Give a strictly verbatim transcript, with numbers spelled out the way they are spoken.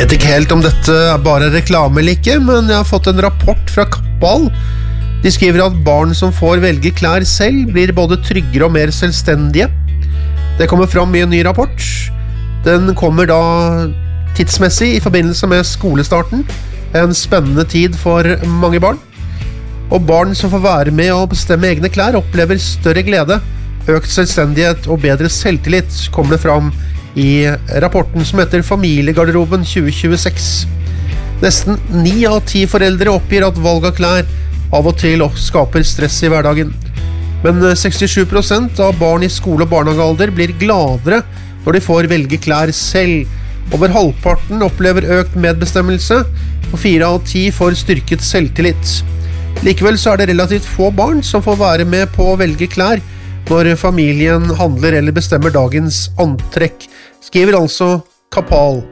vet ikke helt om dette er bare reklame eller ikke, men jeg har fått en rapport fra Kappahl. De skriver at barn som får velge klær selv blir både tryggere og mer selvstendige. Det kommer fram i en ny rapport. Den kommer da tidsmessig i forbindelse med skolestarten, en spennende tid for mange barn. Og barn som får være med og bestemme egne klær opplever større glede, økt selvstendighet og bedre selvtillit, kommer det fram i rapporten som heter Familiegarderoben tjue tjueseks. Nesten ni av ti foreldre oppgir at valg av klær av og til skaper stress i hverdagen. Men sekstisju prosent av barn i skole- og barnehagealder blir gladere når de får velge klær selv. Over halvparten opplever økt medbestemmelse, og fire av ti får styrket selvtillit. Likevel så er det relativt få barn som får være med på å velge klær når familien handler eller bestemmer dagens antrekk, skriver altså Kappahl.